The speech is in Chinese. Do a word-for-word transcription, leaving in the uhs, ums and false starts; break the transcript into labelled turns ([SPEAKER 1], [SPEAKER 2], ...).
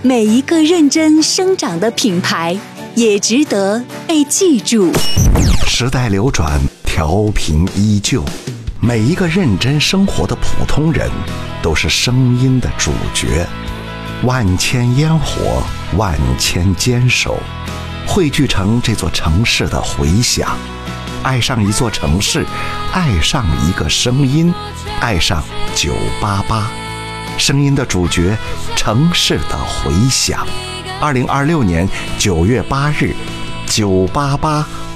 [SPEAKER 1] 每一个认真生长的品牌，也值得被记住。
[SPEAKER 2] 时代流转，调频依旧，每一个认真生活的普通人，都是声音的主角。万千烟火，万千坚守，汇聚成这座城市的回响。爱上一座城市，爱上一个声音，爱上九八八，声音的主角，城市的回响。二零二六年九月八日，九八八